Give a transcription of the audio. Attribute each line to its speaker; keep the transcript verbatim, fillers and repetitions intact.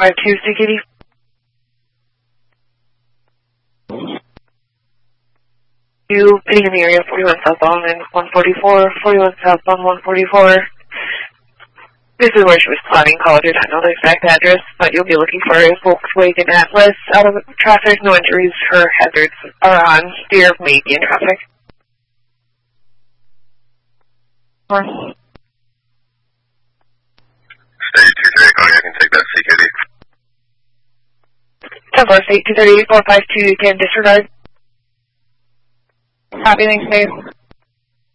Speaker 1: five two C K D. You pitting in the area forty-one southbound and one forty-four, forty-one southbound one forty-four. This is where she was plotting. Call. I do not know the exact address, but you'll be looking for a Volkswagen Atlas out of traffic. No injuries. Her hazards are on. Steer may be in traffic. Or
Speaker 2: State two thirty calling, I can take that C K D.
Speaker 1: ten four, state two thirty, four five two, you can disregard. Copy, thanks, Dave.